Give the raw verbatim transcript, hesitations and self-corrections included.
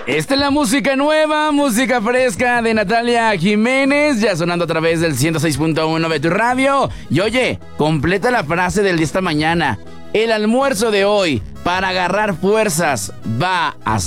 Esta es la música nueva, música fresca de Natalia Jiménez, ya sonando a través del ciento seis punto uno de tu radio. Y oye, completa la frase del de esta mañana. El almuerzo de hoy, para agarrar fuerzas, va a